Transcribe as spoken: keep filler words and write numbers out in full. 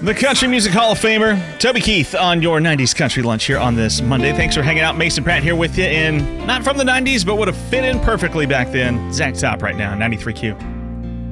The Country Music Hall of Famer, Toby Keith, on your nineties Country Lunch here on this Monday. Thanks for hanging out. Mason Pratt here with you in, not from the nineties, but would have fit in perfectly back then. Zach Top right now, ninety-three Q.